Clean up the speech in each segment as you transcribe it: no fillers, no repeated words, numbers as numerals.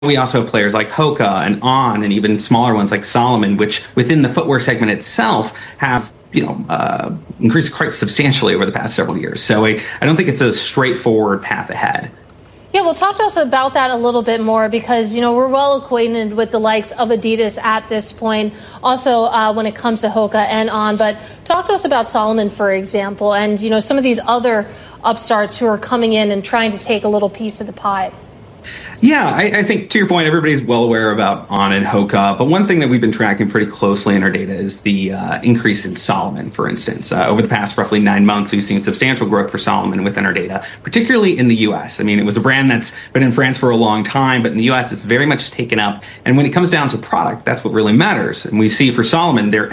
We also have players like Hoka and On, and even smaller ones like Salomon, which within the footwear segment itself have increased quite substantially over the past several years. So I don't think it's a straightforward path ahead. Yeah, well, talk to us about that a little bit more because, we're well acquainted with the likes of Adidas at this point, also when it comes to Hoka and On. But talk to us about Salomon, for example, and, some of these other upstarts who are coming in and trying to take a little piece of the pie. Yeah, I think to your point, everybody's well aware about On and Hoka, but one thing that we've been tracking pretty closely in our data is the increase in Salomon, for instance. Over the past roughly 9 months, we've seen substantial growth for Salomon within our data, particularly in the U.S. I mean, it was a brand that's been in France for a long time, but in the U.S. it's very much taken up. And when it comes down to product, that's what really matters. And we see for Salomon, their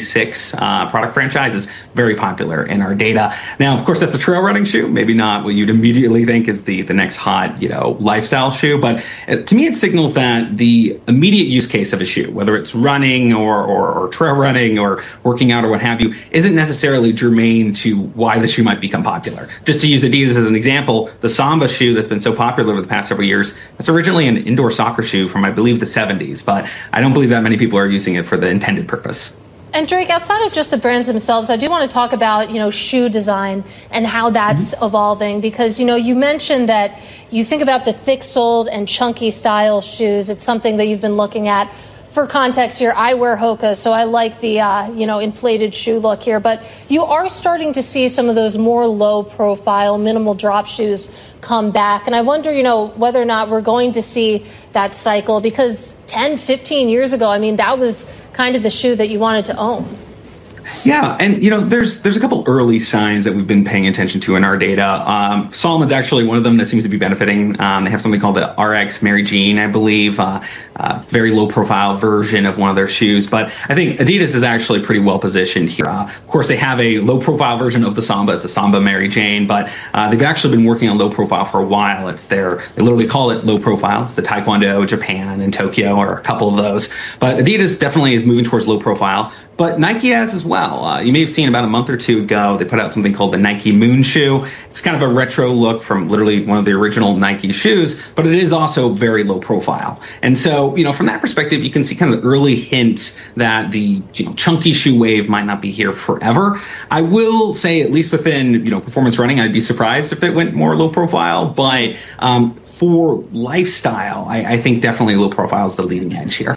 XT6 product franchise is very popular in our data. Now, of course, that's a trail running shoe, maybe not what you'd immediately think is the next hot, lifestyle shoe. But to me, it signals that the immediate use case of a shoe, whether it's running or trail running or working out or what have you, isn't necessarily germane to why the shoe might become popular. Just to use Adidas as an example, the Samba shoe that's been so popular over the past several years, it's originally an indoor soccer shoe from, I believe, the 70s. But I don't believe that many people are using it for the intended purpose. And Drake, outside of just the brands themselves, I do want to talk about, shoe design and how that's evolving because, you mentioned that you think about the thick-soled and chunky style shoes. It's something that you've been looking at. For context here, I wear Hoka, so I like the, inflated shoe look here. But you are starting to see some of those more low-profile, minimal drop shoes come back. And I wonder, whether or not we're going to see that cycle because 10, 15 years ago, that was kind of the shoe that you wanted to own. Yeah, and there's a couple early signs that we've been paying attention to in our data. Salomon's actually one of them that seems to be benefiting. They have something called the RX Mary Jean, I believe, very low profile version of one of their shoes. But I think Adidas is actually pretty well positioned here. Of course, they have a low profile version of the Samba. It's a Samba Mary Jane, but they've actually been working on low profile for a while. They literally call it low profile. It's the Taekwondo, Japan, and Tokyo, or a couple of those. But Adidas definitely is moving towards low profile. But Nike has as well. You may have seen about a month or two ago, they put out something called the Nike Moon shoe. It's kind of a retro look from literally one of the original Nike shoes, but it is also very low profile. And so, from that perspective, you can see kind of the early hints that the chunky shoe wave might not be here forever. I will say, at least within performance running, I'd be surprised if it went more low profile. But for lifestyle, I think definitely low profile is the leading edge here.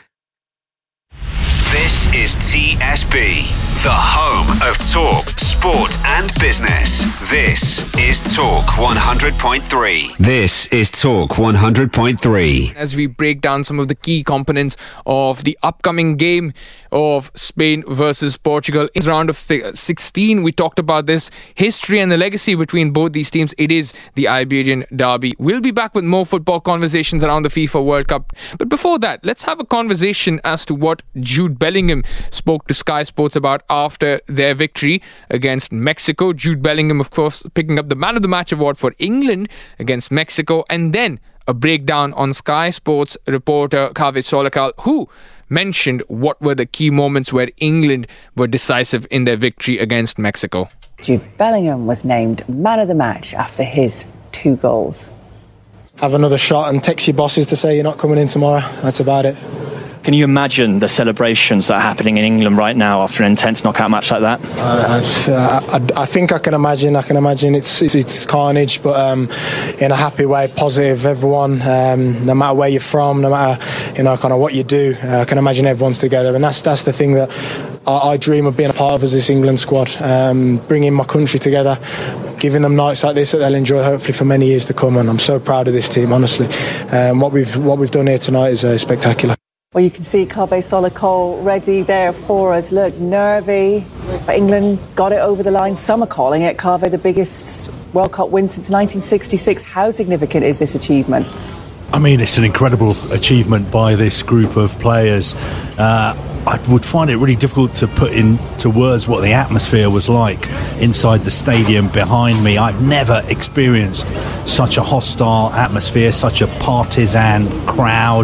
This is TSB, the home of talk, sport and business. This is Talk 100.3. This is Talk 100.3. As we break down some of the key components of the upcoming game of Spain versus Portugal in round of 16, we talked about this history and the legacy between both these teams. It is the Iberian Derby. We'll be back with more football conversations around the FIFA World Cup. But before that, let's have a conversation as to what Jude Bellingham spoke to Sky Sports about after their victory against Mexico. Jude Bellingham, of course, picking up the Man of the Match award for England against Mexico, and then a breakdown on Sky Sports reporter Kaveh Solakal, who mentioned what were the key moments where England were decisive in their victory against Mexico. Jude Bellingham was named Man of the Match after his 2 goals. Have another shot and text your bosses to say you're not coming in tomorrow. That's about it. Can you imagine the celebrations that are happening in England right now after an intense knockout match like that? I think I can imagine. It's carnage, but in a happy way, positive. Everyone, no matter where you're from, no matter kind of what you do, I can imagine everyone's together, and that's the thing that I dream of being a part of as this England squad, bringing my country together, giving them nights like this that they'll enjoy hopefully for many years to come. And I'm so proud of this team, honestly. What we've done here tonight is spectacular. Well, you can see Kaveh Solakal ready there for us. Look, nervy, but England got it over the line. Some are calling it, Kaveh, the biggest World Cup win since 1966. How significant is this achievement? It's an incredible achievement by this group of players. I would find it really difficult to put into words what the atmosphere was like inside the stadium behind me. I've never experienced such a hostile atmosphere, such a partisan crowd.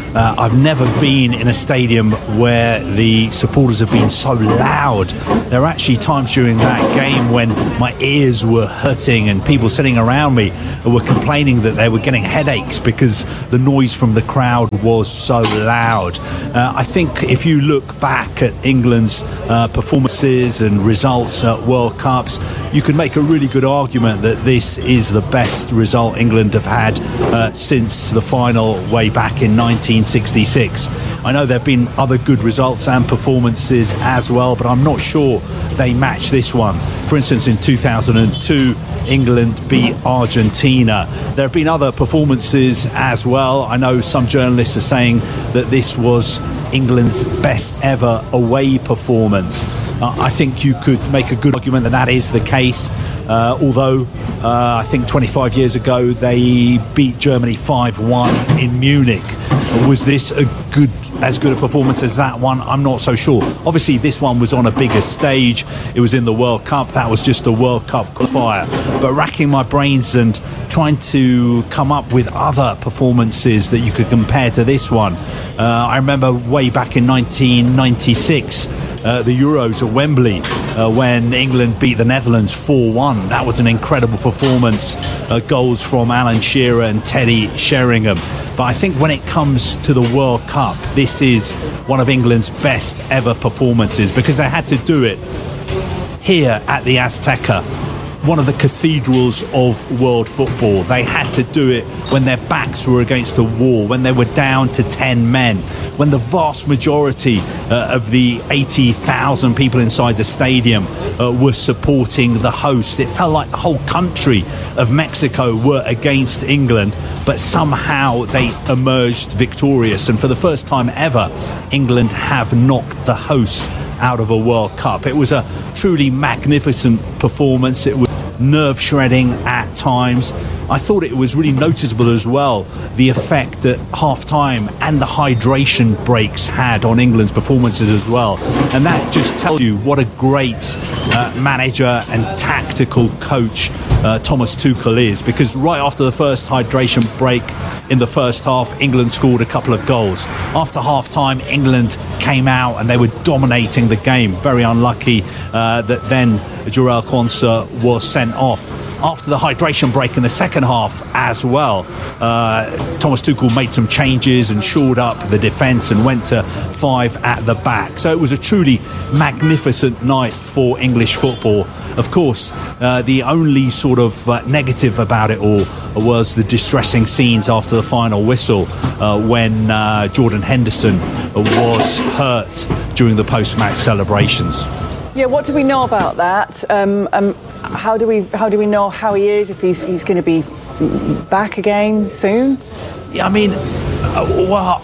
I've never been in a stadium where the supporters have been so loud. There are actually times during that game when my ears were hurting and people sitting around me were complaining that they were getting headaches because the noise from the crowd was so loud. I think if you look back at England's performances and results at World Cups, you could make a really good argument that this is the best result England have had since the final way back in 1966. I know there have been other good results and performances as well, but I'm not sure they match this one. For instance, in 2002, England beat Argentina. There have been other performances as well. I know some journalists are saying that this was England's best ever away performance. I think you could make a good argument that that is the case, although I think 25 years ago they beat Germany 5-1 in Munich. Was this as good a performance as that one? I'm not so sure. Obviously this one was on a bigger stage. It was in the World Cup. That was just a World Cup qualifier. But racking my brains and trying to come up with other performances that you could compare to this one. I remember way back in 1996, the Euros at Wembley, when England beat the Netherlands 4-1. That was an incredible performance. Goals from Alan Shearer and Teddy Sheringham. But I think when it comes to the World Cup, this is one of England's best ever performances because they had to do it here at the Azteca, one of the cathedrals of world football. They had to do it when their backs were against the wall, when they were down to 10 men, when the vast majority of the 80,000 people inside the stadium were supporting the hosts. It felt like the whole country of Mexico were against England, but somehow they emerged victorious. And for the first time ever, England have knocked the hosts out of a World Cup. It was a truly magnificent performance. It was nerve-shredding at times. I thought it was really noticeable as well, the effect that half-time and the hydration breaks had on England's performances as well. And that just tells you what a great manager and tactical coach Thomas Tuchel is, because right after the first hydration break in the first half, England scored a couple of goals. After half-time, England came out and they were dominating the game. Very unlucky that then Jarell Quansah was sent off. After the hydration break in the second half as well, Thomas Tuchel made some changes and shored up the defence and went to 5 at the back. So it was a truly magnificent night for English football. Of course, the only sort of negative about it all was the distressing scenes after the final whistle when Jordan Henderson was hurt during the post-match celebrations. Yeah, what do we know about that? How do we know how he is, if he's going to be back again soon? Yeah, I mean, well,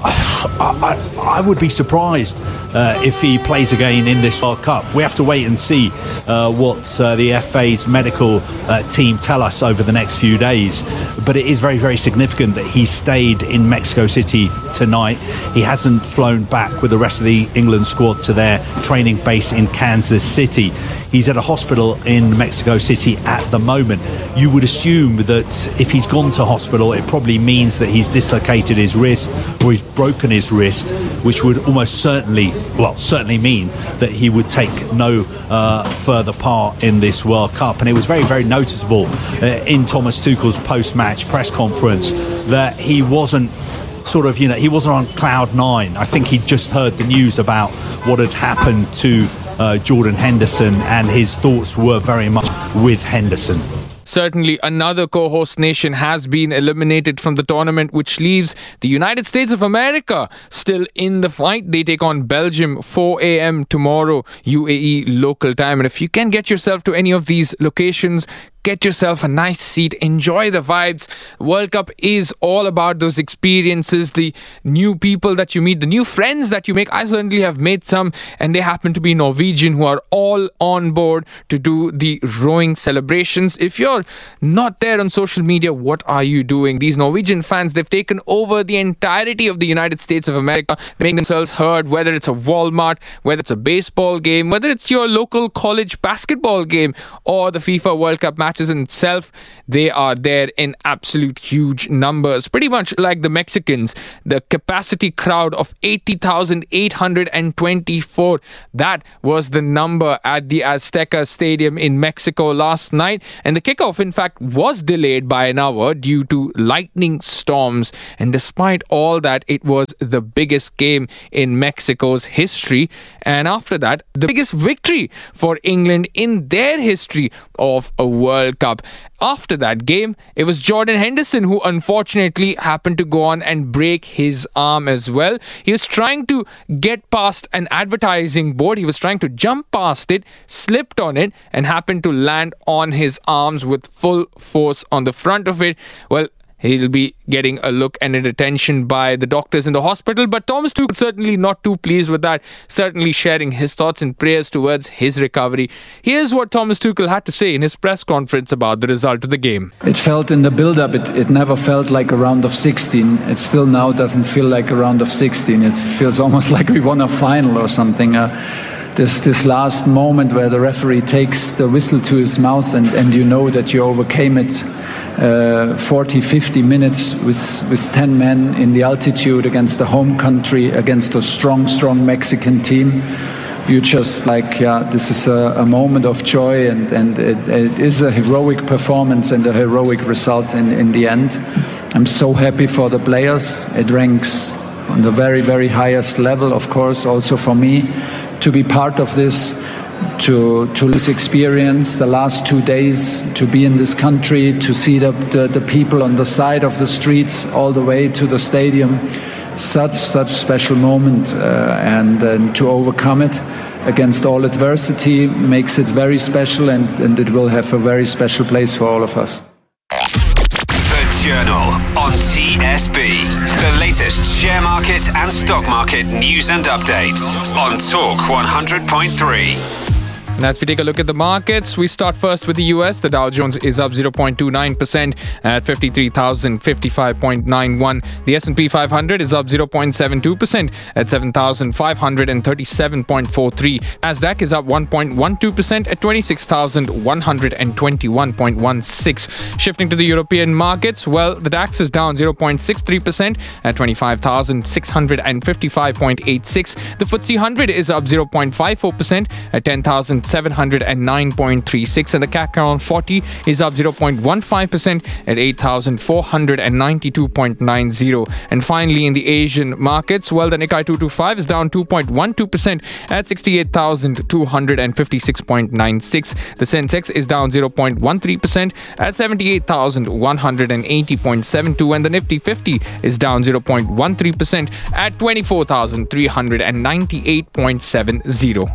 I would be surprised if he plays again in this World Cup. We have to wait and see what the FA's medical team tell us over the next few days. But it is very, very significant that he stayed in Mexico City tonight. He hasn't flown back with the rest of the England squad to their training base in Kansas City. He's at a hospital in Mexico City at the moment. You would assume that if he's gone to hospital, it probably means that he's dislocated his wrist or he's broken his wrist, which would almost certainly mean that he would take no further part in this World Cup. And it was very, very noticeable in Thomas Tuchel's post-match press conference that he wasn't he wasn't on cloud nine. I think he'd just heard the news about what had happened to Jordan Henderson, and his thoughts were very much with Henderson. Certainly, another co-host nation has been eliminated from the tournament, which leaves the United States of America still in the fight. They take on Belgium 4 a.m. tomorrow, UAE local time. And if you can get yourself to any of these locations, get yourself a nice seat, enjoy the vibes. World Cup is all about those experiences, the new people that you meet, the new friends that you make. I certainly have made some, and they happen to be Norwegian, who are all on board to do the rowing celebrations. If you're not there on social media, what are you doing? These Norwegian fans, they've taken over the entirety of the United States of America, making themselves heard, whether it's a Walmart, whether it's a baseball game, whether it's your local college basketball game, or the FIFA World Cup match. matches in itself, they are there in absolute huge numbers. Pretty much like the Mexicans, the capacity crowd of 80,824. That was the number at the Azteca Stadium in Mexico last night. And the kickoff, in fact, was delayed by an hour due to lightning storms. And despite all that, it was the biggest game in Mexico's history. And after that, the biggest victory for England in their history of a World Cup. After that game, it was Jordan Henderson who unfortunately happened to go on and break his arm as well. He was trying to get past an advertising board. He was trying to jump past it, slipped on it, and happened to land on his arms with full force on the front of it. Well, he'll be getting a look and an attention by the doctors in the hospital. But Thomas Tuchel certainly not too pleased with that, certainly sharing his thoughts and prayers towards his recovery. Here's what Thomas Tuchel had to say in his press conference about the result of the game. It felt in the build-up, it never felt like a round of 16. It still now doesn't feel like a round of 16. It feels almost like we won a final or something. This last moment where the referee takes the whistle to his mouth and you know that you overcame it 40-50 minutes with 10 men in the altitude against the home country, against a strong Mexican team. You just this is a moment of joy, and it is a heroic performance and a heroic result in the end. I'm so happy for the players. It ranks on the very, very highest level, of course, also for me to be part of this, to this experience, the last 2 days, to be in this country, to see the people on the side of the streets all the way to the stadium. Such special moment, and to overcome it against all adversity makes it very special, and it will have a very special place for all of us. The Journal on TSB. The latest share market and stock market news and updates on Talk 100.3. And as we take a look at the markets, we start first with the US. The Dow Jones is up 0.29% at 53,055.91. The S&P 500 is up 0.72% at 7,537.43. Nasdaq is up 1.12% at 26,121.16. Shifting to the European markets, well, the DAX is down 0.63% at 25,655.86. The FTSE 100 is up 0.54% at 10,709.36, and the CAC around 40 is up 0.15% at 8,492.90. And finally, in the Asian markets, well, the Nikkei 225 is down 2.12% at 68,256.96. The Sensex is down 0.13% at 78,180.72, and the Nifty 50 is down 0.13% at 24,398.70.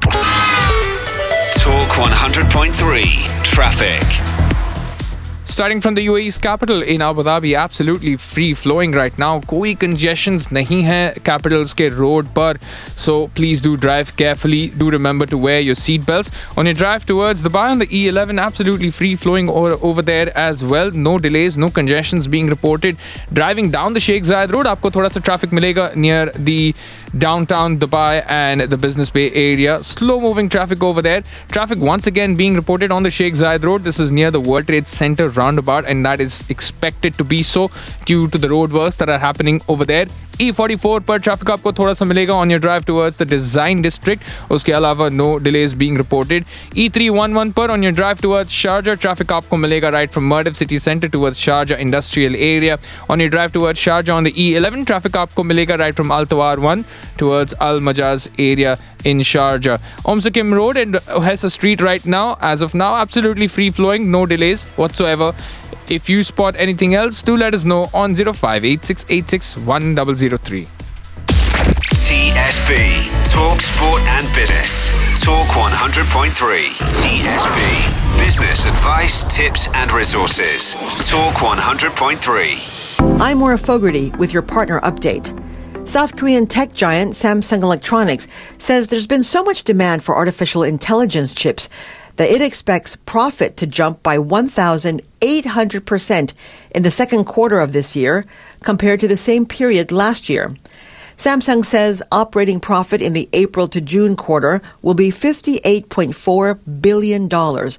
Talk 100.3 Traffic. Starting from the UAE's capital in Abu Dhabi, absolutely free flowing right now. कोई congestions नहीं है capitals के road पर, so please do drive carefully. Do remember to wear your seat belts on your drive towards Dubai on the E11. Absolutely free flowing over there as well. No delays, no congestions being reported. Driving down the Sheikh Zayed Road, आपको थोड़ा सा traffic मिलेगा near the downtown Dubai and the Business Bay area. Slow moving traffic over there. Traffic once again being reported on the Sheikh Zayed Road. This is near the World Trade Center roundabout, and that is expected to be so due to the road works that are happening over there. E44 पर traffic आपको थोड़ा सा मिलेगा on your drive towards the Design District. उसके अलावा no delays being reported. E311 पर on your drive towards Sharjah, traffic आपको मिलेगा right from Murdiv City Center towards Sharjah Industrial Area. On your drive towards Sharjah on the E11, traffic आपको मिलेगा right from Al Tawar 1 towards Al Majaz area in Sharjah. Omsakim Road and Hessa Street right now, as of now, absolutely free flowing, no delays whatsoever. If you spot anything else, do let us know on 0586861003. TSB, Talk Sport and Business. Talk 100.3. TSB, business advice, tips and resources. Talk 100.3. I'm Maura Fogarty with your partner update. South Korean tech giant Samsung Electronics says there's been so much demand for artificial intelligence chips that it expects profit to jump by 1,800% in the second quarter of this year compared to the same period last year. Samsung says operating profit in the April to June quarter will be $58.4 billion.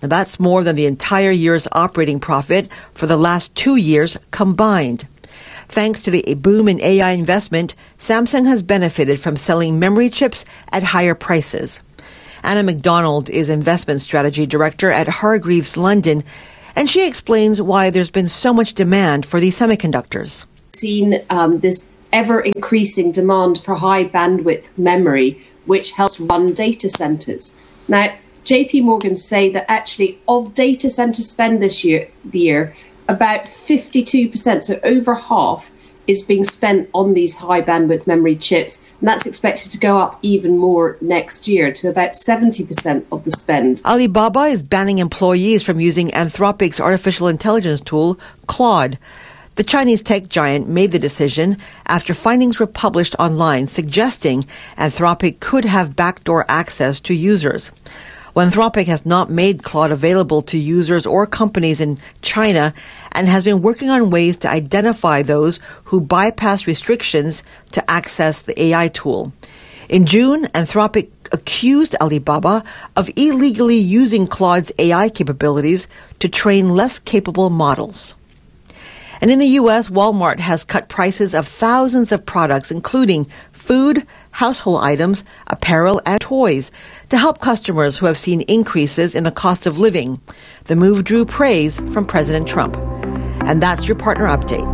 Now, that's more than the entire year's operating profit for the last 2 years combined. Thanks to the boom in AI investment, Samsung has benefited from selling memory chips at higher prices. Anna McDonald is Investment Strategy Director at Hargreaves London, and she explains why there's been so much demand for these semiconductors. Seen this ever-increasing demand for high bandwidth memory, which helps run data centers. Now, JP Morgan say that actually of data center spend this year, about 52%, so over half, is being spent on these high bandwidth memory chips. And that's expected to go up even more next year to about 70% of the spend. Alibaba is banning employees from using Anthropic's artificial intelligence tool, Claude. The Chinese tech giant made the decision after findings were published online suggesting Anthropic could have backdoor access to users. Well, Anthropic has not made Claude available to users or companies in China and has been working on ways to identify those who bypass restrictions to access the AI tool. In June, Anthropic accused Alibaba of illegally using Claude's AI capabilities to train less capable models. And in the U.S., Walmart has cut prices of thousands of products, including food, household items, apparel, and toys, to help customers who have seen increases in the cost of living. The move drew praise from President Trump. And that's your partner update.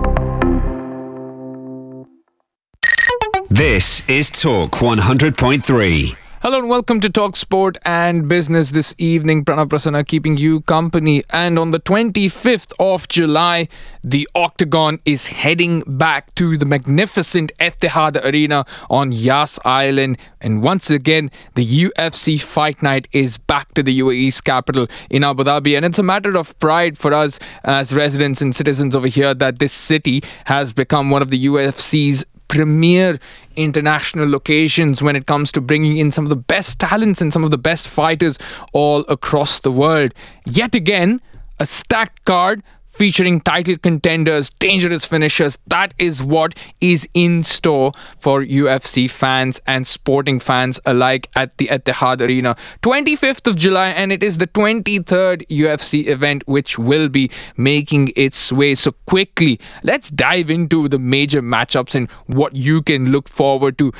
This is Talk 100.3. Hello and welcome to Talk Sport and Business this evening. Pranav Prasanna keeping you company. And on the 25th of July, the Octagon is heading back to the magnificent Etihad Arena on Yas Island. And once again, the UFC Fight Night is back to the UAE's capital in Abu Dhabi. And it's a matter of pride for us as residents and citizens over here that this city has become one of the UFC's premier international locations when it comes to bringing in some of the best talents and some of the best fighters all across the world. Yet again, a stacked card featuring title contenders, dangerous finishers. That is what is in store for UFC fans and sporting fans alike at the Etihad Arena. 25th of July, and it is the 23rd UFC event which will be making its way. So quickly, let's dive into the major matchups and what you can look forward to.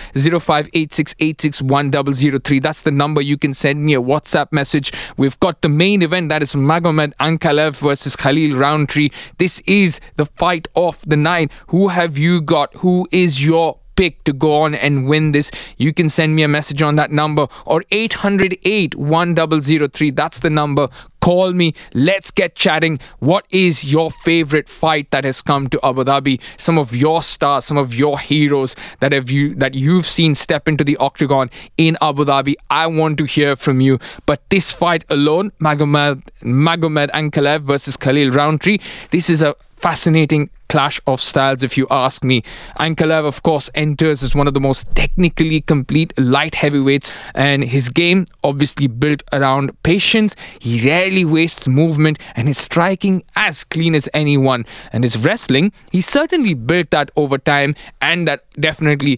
0586861003. That's the number. You can send me a WhatsApp message. We've got the main event, that is Magomed Ankalaev versus Khalil Roundtree. This is the fight of the night. Who have you got? Who is your pick to go on and win this? You can send me a message on that number or 808-1003. That's the number. Call me. Let's get chatting. What is your favorite fight that has come to Abu Dhabi? Some of your stars, some of your heroes that you've seen step into the Octagon in Abu Dhabi. I want to hear from you. But this fight alone, Magomed Ankalaev versus Khalil Roundtree, this is a fascinating clash of styles, if you ask me. Ankalaev, of course, enters as one of the most technically complete light heavyweights, and his game obviously built around patience. He rarely wastes movement, and his striking as clean as anyone. And his wrestling, he certainly built that over time, and that definitely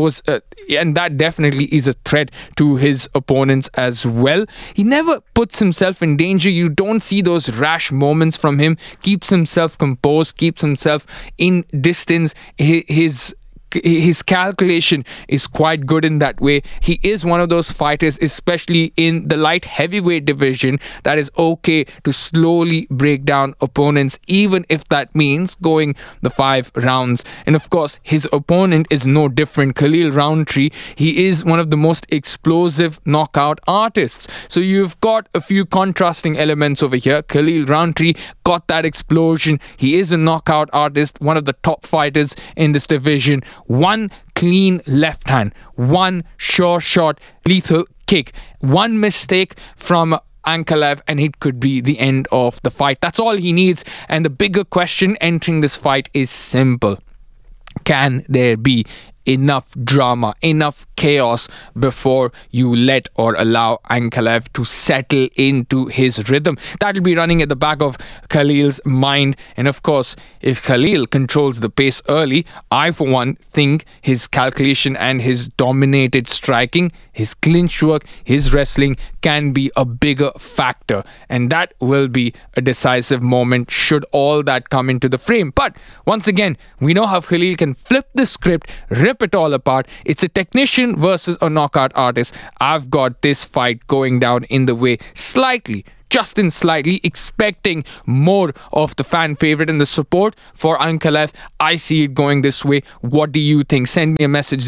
is a threat to his opponents as well. He never puts himself in danger. You don't see those rash moments from him. Keeps himself composed, keeps himself in distance. His calculation is quite good in that way. He is one of those fighters, especially in the light heavyweight division, that is okay to slowly break down opponents, even if that means going the 5 rounds. And of course, his opponent is no different. Khalil Roundtree, he is one of the most explosive knockout artists. So you've got a few contrasting elements over here. Khalil Roundtree got that explosion. He is a knockout artist, one of the top fighters in this division. One clean left hand, one sure shot, lethal kick, one mistake from Ankalaev, and it could be the end of the fight. That's all he needs. And the bigger question entering this fight is simple. Can there be enough drama, enough chaos before you let or allow Ankalaev to settle into his rhythm. That'll be running at the back of Khalil's mind. And of course, if Khalil controls the pace early, I for one think his calculation and his dominated striking, his clinch work, his wrestling can be a bigger factor. And that will be a decisive moment should all that come into the frame. But once again, we know how Khalil can flip the script, rip it all apart. It's a technician versus a knockout artist. I've got this fight going down in the way slightly, just in slightly, expecting more of the fan favorite and the support for Ankalaev. I see it going this way. What do you think? Send me a message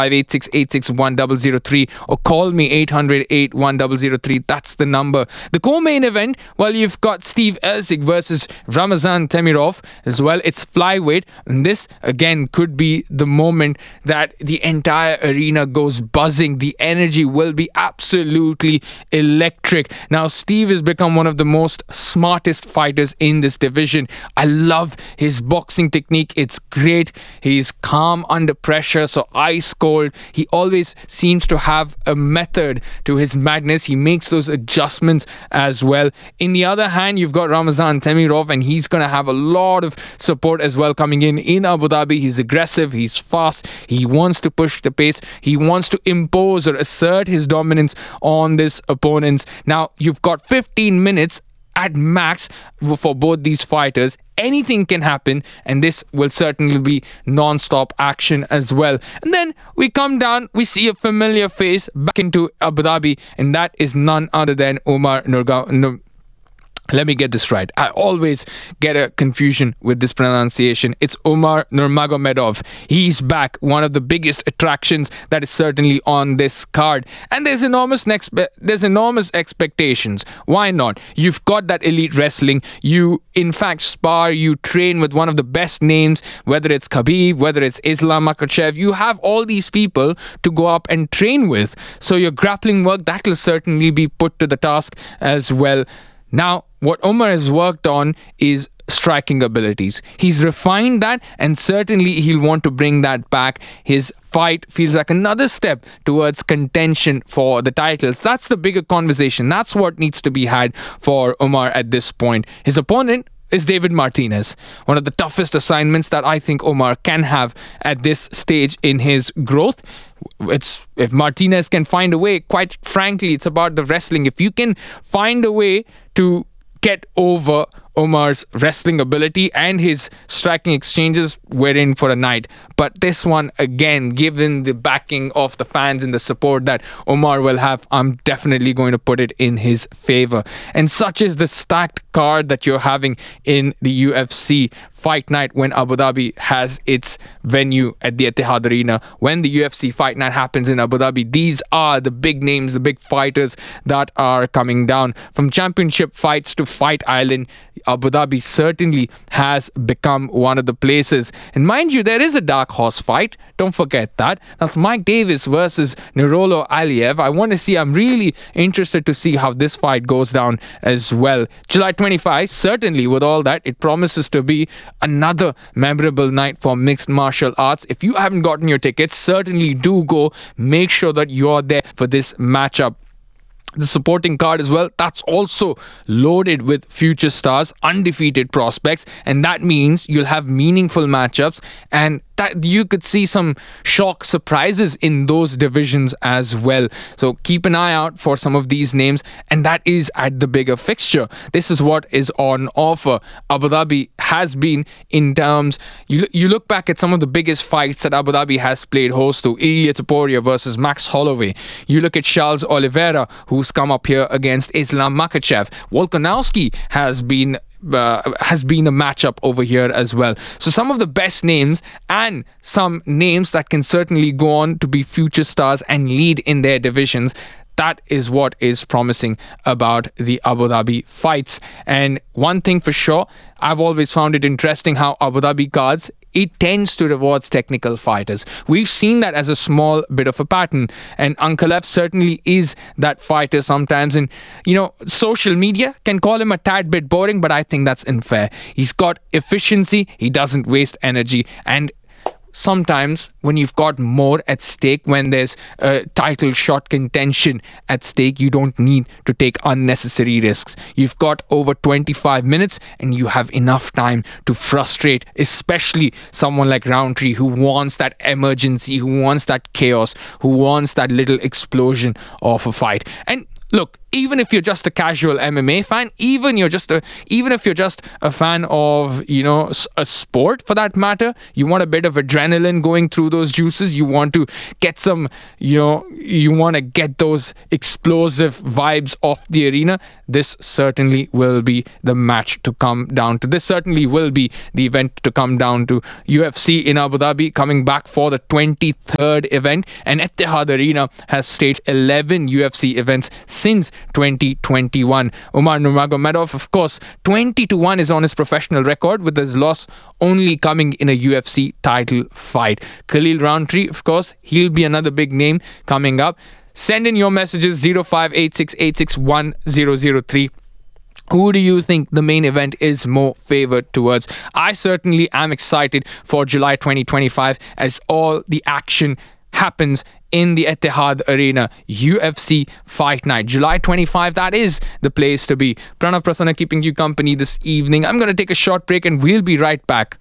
0586861003 or call me 800-81003. That's the number. The co-main event, well, you've got Steve Erceg versus Ramazan Temirov as well. It's flyweight, and this again could be the moment that the entire arena goes buzzing. The energy will be absolutely electric. Now, Steve is become one of the most smartest fighters in this division. I love his boxing technique. It's great. He's calm under pressure, so ice cold. He always seems to have a method to his madness. He makes those adjustments as well. In the other hand, you've got Ramazan Temirov, and he's going to have a lot of support as well coming in Abu Dhabi. He's aggressive. He's fast. He wants to push the pace. He wants to impose or assert his dominance on this opponents. Now, you've got 15 minutes at max for both these fighters. Anything can happen, and this will certainly be non-stop action as well. And then we come down, we see a familiar face back into Abu Dhabi, and that is none other than Umar Nurmagomedov. Let me get this right. I always get a confusion with this pronunciation. It's Umar Nurmagomedov. He's back, one of the biggest attractions that is certainly on this card. And there's enormous expectations. Why not? You've got that elite wrestling. You, in fact, spar, you train with one of the best names, whether it's Khabib, whether it's Islam Makhachev. You have all these people to go up and train with. So your grappling work, that will certainly be put to the task as well. Now, what Umar has worked on is striking abilities. He's refined that, and certainly he'll want to bring that back. His fight feels like another step towards contention for the titles. That's the bigger conversation. That's what needs to be had for Umar at this point. His opponent is David Martinez, one of the toughest assignments that I think Umar can have at this stage in his growth. If Martinez can find a way, quite frankly, it's about the wrestling. If you can find a way to get over Umar's wrestling ability and his striking exchanges, we're in for a night. But this one, again, given the backing of the fans and the support that Umar will have, I'm definitely going to put it in his favor. And such is the stacked card that you're having in the UFC Fight Night when Abu Dhabi has its venue at the Etihad Arena. When the UFC Fight Night happens in Abu Dhabi, these are the big names, the big fighters that are coming down. From championship fights to Fight Island, Abu Dhabi certainly has become one of the places. And mind you, there is a dark horse fight. Don't forget that. That's Mike Davis versus Nurullo Aliev. I'm really interested to see how this fight goes down as well. July 25, certainly with all that, it promises to be another memorable night for mixed martial arts. If you haven't gotten your tickets, certainly do go. Make sure that you're there for this matchup. The supporting card as well, that's also loaded with future stars, undefeated prospects, and that means you'll have meaningful matchups, and that you could see some shock surprises in those divisions as well. So keep an eye out for some of these names, and that is at the bigger fixture. This is what is on offer. Abu Dhabi has been, in terms, you look back at some of the biggest fights that Abu Dhabi has played host to. Ilia Topuria versus Max Holloway. You look at Charles Oliveira, who's come up here against Islam Makhachev. Volkanovski has been a matchup over here as well. So some of the best names, and some names that can certainly go on to be future stars and lead in their divisions. That is what is promising about the Abu Dhabi fights. And one thing for sure, I've always found it interesting how Abu Dhabi cards, it tends to reward technical fighters. We've seen that as a small bit of a pattern, and Ankalaev certainly is that fighter sometimes. And social media can call him a tad bit boring, but I think that's unfair. He's got efficiency, he doesn't waste energy, and sometimes when you've got more at stake, when there's a title shot contention at stake, you don't need to take unnecessary risks. You've got over 25 minutes and you have enough time to frustrate, especially someone like Roundtree, who wants that emergency, who wants that chaos, who wants that little explosion of a fight. And look, even if you're just a casual MMA fan, even if you're just a fan of, a sport for that matter, you want a bit of adrenaline going through those juices, you want to get some, you want to get those explosive vibes off the arena, this certainly will be the match to come down to. This certainly will be the event to come down to. UFC in Abu Dhabi coming back for the 23rd event, and Etihad Arena has staged 11 UFC events since 2021. Umar Nurmagomedov, of course, 20-1 is on his professional record, with his loss only coming in a UFC title fight. Khalil Roundtree, of course, he'll be another big name coming up. Send in your messages 0586861003. Who do you think the main event is more favored towards? I certainly am excited for July 2025 as all the action happens in the Etihad Arena. UFC Fight Night. July 25, that is the place to be. Pranav Prasanna keeping you company this evening. I'm going to take a short break and we'll be right back.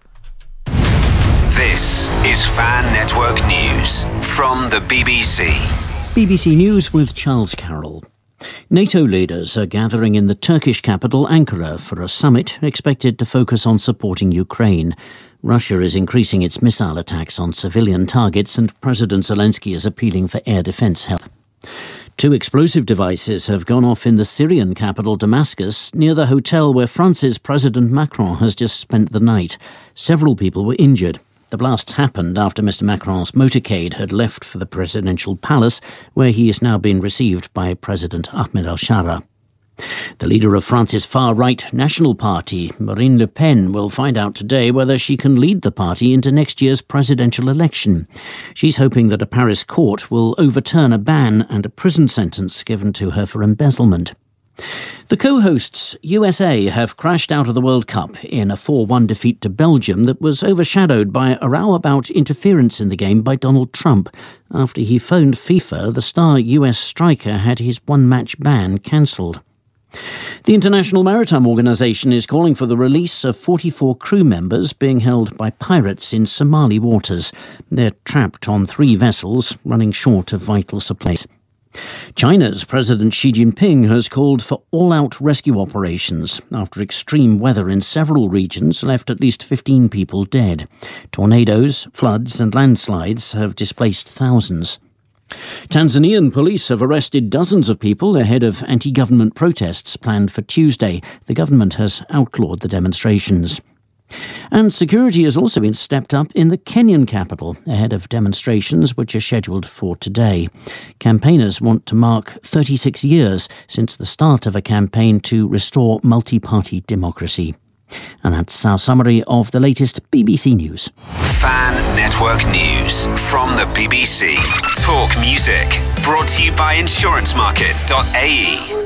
This is Fan Network News from the BBC. BBC News with Charles Carroll. NATO leaders are gathering in the Turkish capital Ankara for a summit expected to focus on supporting Ukraine. Russia is increasing its missile attacks on civilian targets, and President Zelensky is appealing for air defence help. 2 explosive devices have gone off in the Syrian capital Damascus, near the hotel where France's President Macron has just spent the night. Several people were injured. The blasts happened after Mr. Macron's motorcade had left for the presidential palace, where he is now being received by President Ahmed al-Shara. The leader of France's far-right National Party, Marine Le Pen, will find out today whether she can lead the party into next year's presidential election. She's hoping that a Paris court will overturn a ban and a prison sentence given to her for embezzlement. The co-hosts USA have crashed out of the World Cup in a 4-1 defeat to Belgium that was overshadowed by a row about interference in the game by Donald Trump. After he phoned FIFA, the star US striker had his one-match ban cancelled. The International Maritime Organization is calling for the release of 44 crew members being held by pirates in Somali waters. They're trapped on 3 vessels, running short of vital supplies. China's President Xi Jinping has called for all-out rescue operations after extreme weather in several regions left at least 15 people dead. Tornadoes, floods and landslides have displaced thousands. Tanzanian police have arrested dozens of people ahead of anti-government protests planned for Tuesday. The government has outlawed the demonstrations. And security has also been stepped up in the Kenyan capital ahead of demonstrations which are scheduled for today. Campaigners want to mark 36 years since the start of a campaign to restore multi-party democracy. And that's our summary of the latest BBC News. Fan Network News from the BBC. Talk music. Brought to you by insurancemarket.ae.